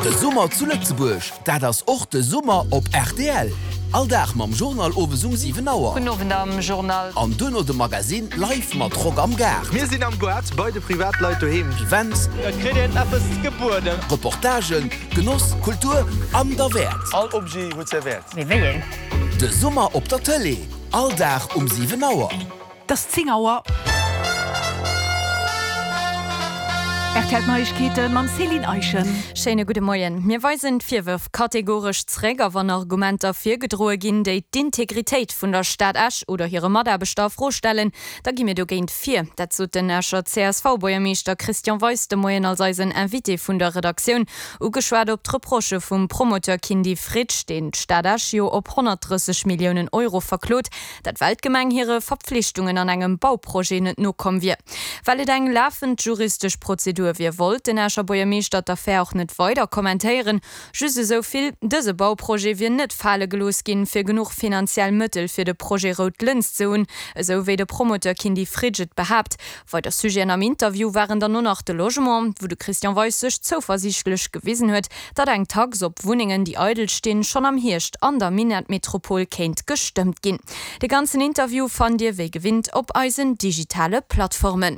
De Sommer zu Lützeburg, dat ass och de Sommer op RTL. Alldach mam Journal over um 7 Auer. Genowen am Journal. An dënner de Magasin live mat Rock am Gar. Wir sind am Guard bei de Privatleute hin. Events, Kredit appes Geburten. Reportagen, Genuss, Kultur an der Welt. All Obje gut servert. Wie willen? De Sommer op der Tele. Alldach um 7 Auer. Das 10 Auer. Ertelt Neuigkeiten mam Selin Eichen. Schöne gute Morgen. Wir weisen vierwürf kategorisch Träger von Argumenter für gedrohe gehen, die Integrität von der Stadt Asch oder ihre Mordbestoff vorstellen. Da gehen wir do gehen 4. Dazu den Ascher CSV-Bäuermeister Christian Weiß de Moyen als ein Invité von der Redaktion. Ugeschwert ob Reproche vom Promoteur Kindi Fritsch, den Stadt Asch jo ob 130 Millionen Euro verklot. Dat Waldgemeng ihre Verpflichtungen an einem Bauprojekt nicht nur kommen wir. Weil es ein laufend juristisch Prozedur wir wollt den Ascher Bäuermeister dafür auch nicht weiter kommentieren. Schüsse so viel, diese Bauprojekt wird nicht falle gelos gehen für genug finanziell Mittel für das Projekt Rot-Linz zu tun, so wie der Promoteur Kindi Frigid behauptet. Weil das Sujet am Interview waren dann nur noch das Logement, wo der Christian Weiß sich zuversichtlich gewesen hat, dass ein Tags ob Wohnungen, die idle stehen, schon am Hirsch an der Minat-Metropol kennt gestimmt gehen. Das ganze Interview fand ihr wie gewinnt ob eisen digitale Plattformen.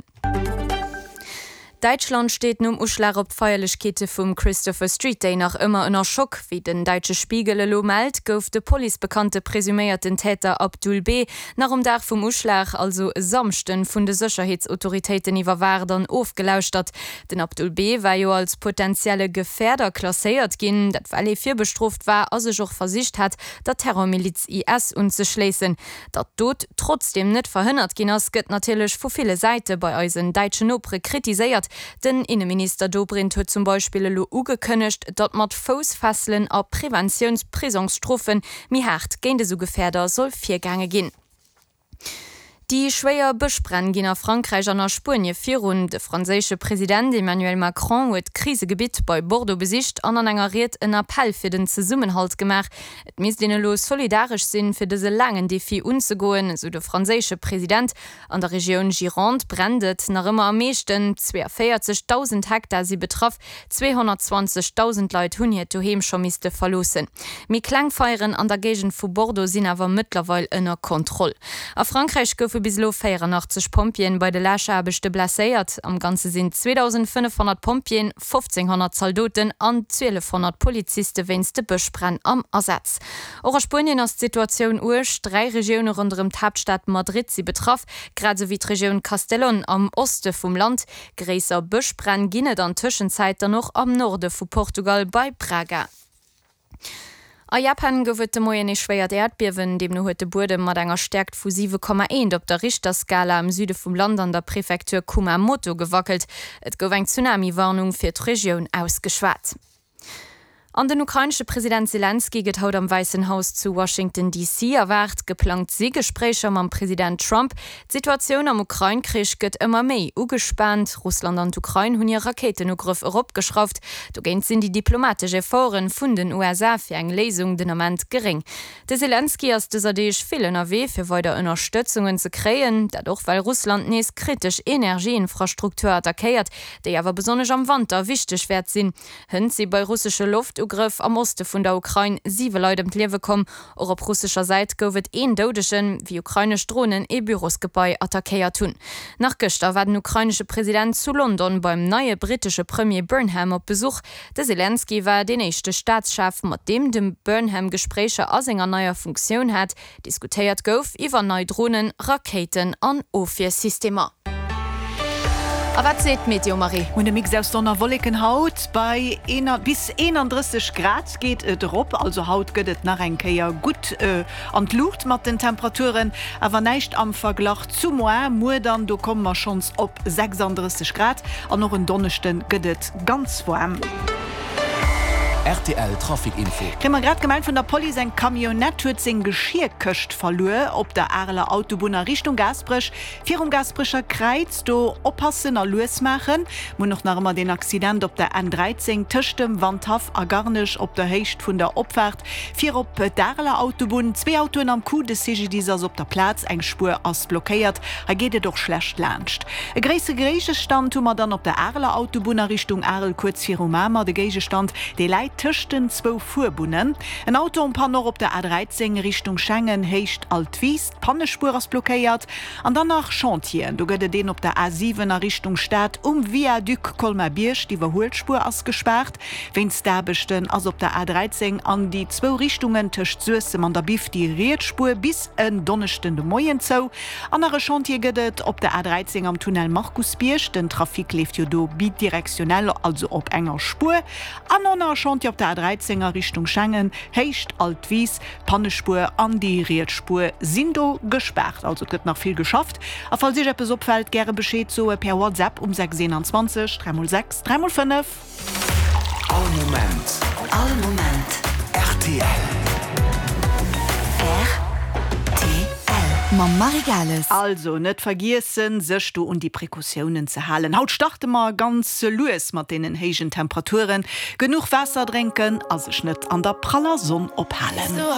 Deutschland steht nun Uschlag op Feierlichkete vom Christopher Street Day nach immer in Schock, wie den deutsche Spiegel lo meldt, gouf de Police bekannte presumierten Täter Abdul B. nach Dach vom Uschlag, also samsten vun de Sicherheitsautoritäten iwwer Wardern aufgelauscht hat. Den Abdul B. war jo als potenzielle Gefährder klassiert gin, dat weil er vier bestruft war, as auch versicht hat, der Terrormiliz IS unzuschließen. Dat dort trotzdem net verhindert gin as gëtt natürlich vu viele Seite bei eusen deutschen Opre kritisiert. Den Innenminister Dobrindt hat zum Beispiel lo ugekönnecht, dat mat Fausfasseln a Präventionsprisonsstrophen mi hart gende so Gefährder soll 4 Gange gehen. Die schwéier Bëchbrenn ginn a Frankreich an der Spurnie virun de franzésche Präsident Emmanuel Macron huet Krisegebiet bei Bordeaux besicht an engageriert en Appell fir den Zesummenhalt gemach. Et mis dene lo solidarisch sinn fir dese langen Defi unzugoen, so de franzésche Präsident an der Region Gironde brendet nach immer am meeschten 42.000 Hektar sie betroff, 220.000 Leute hunn hier toheem schon miste verlosen. Mi Klangfeieren an der Gegend vu Bordeaux sinn awer mittlerweile ënner Kontrolle. A Frankreich gouf bislo 84 Pompien bei de Lächerbechte blaséiert. Am ganze sind 2500 Pompien, 1500 Soldaten an 1200 Polizisten wennste Bëchbrenn am Ersatz. Or Spien as Situation urch 3 Regionen rund um Hauptstadt Madrid sie betroff, gerade wie die Region Castellón am Oste vom Land. Gräser Bëchbrenn ginnet an Tschenzeit dann noch am Norde vu Portugal bei Praga. A Japan gowet de Moien e schwéiert Erdbiewen, dem no huet de Burde mat enger stärkt vu 7,1 op der Richterskala am Süde vum Land an der Präfektur Kumamoto gewackelt. Et gouf eng Tsunami-Warnung fir d'Region ausgeschwat. An den ukrainische Präsident Zelensky geht haut am Weißen Haus zu Washington DC erwart geplant Seegespräche am Präsident Trump. Die Situation am Ukraine-Krieg geht immer mehr ugespannt. Russland und Ukraine haben ihre Raketenangriff abgeschraubt. Dagegen sind die diplomatischen Foren von den USA für eine Lesung den Moment gering. Der Zelensky ist deshalb viel NRW für weitere Unterstützungen zu kriegen, dadurch weil Russland nicht kritisch Energieinfrastruktur attackiert, die aber besonders am Winter wichtig wert sind. Hund sie bei russischer Luft Griff am Oste vun der Ukraine 7 Leute ums Leben kommen. Auch auf russischer Seite gowet 1 Dodeschen wie ukrainisch Drohnen e Bürosgebäude attackiert tun. Nach gestern war der ukrainische Präsident zu London beim neue britische Premier Burnham auf Besuch. Der Zelensky war der nächste Staatschef, mit dem Burnham Gespräche aus enger neuer Funktion hat. Diskutiert gouf über neue Drohnen, Raketen an Office-Systeme. Aber was seht Meteo Marie? Und der Mix aus Donner wolligen Haut bei bis 31 Grad geht drop, also Haut geht nach ein Keier gut an Luft mit den Temperaturen, aber nicht am Vergleich zu morgen dann du kommen wir schon auf 36 Grad und noch in Donnerstag geht ganz warm. RTL Trafikinfo. Krimmer grad gemeint von der Poli ein Kamionett huet seg Geschirrköcht verloren op der Arler Autobahner Richtung Gasbrisch. Vier Gasbrischer Kreiz do oppassen a Lues machen. Mo noch nach immer den Accident op der N13 Tischtem Wandhaf a garnisch op der Hecht vun der Opfahrt. Vier op der Arler Autobahn, 2 Autoen am Kuh des CG dieser op der Platz eng Spur ass blockiert. Geht doch schlecht lacht. E gräse Stand hummer dann op der Arler Autobahner Richtung Arel kurz vir Mama de Gegestand de Leiit tischchten 2 Fuhrbunnen. Ein Auto um Panor op der A13 Richtung Schengen hecht Altwies, Pannespur as blockiert, an danach Chantien. Du gëtt den op der A7er Richtung Stadt Viaduc Kolmerbiersch die Verholspur ausgesperrt. Wenns derbechten as op der A13 an die 2 Richtungen töcht Süße man der Bif die Reetspur bis en donnechten de Moien zou. Andere Chantier gëtt op der A13 am Tunnel Markusbiersch, den Trafik lebt jo do bidirektionell, also op enger Spur. An Chantier op der A13er Richtung Schengen hecht Altwies, Pannespur an die Reetspur sind do gesperrt, also gëtt noch viel geschafft. A falls sich etwas opfällt, gerne Bescheid so per WhatsApp um 627 306 305. All Moment. RTL. Ma Marigales. Also net vergissen sech du und die Präkussionen ze halen. Haut starte mal ganz Louis mat denen hegen Temperaturen. Genug Wasser trinken, as sech net an der praller Sonne ophalen.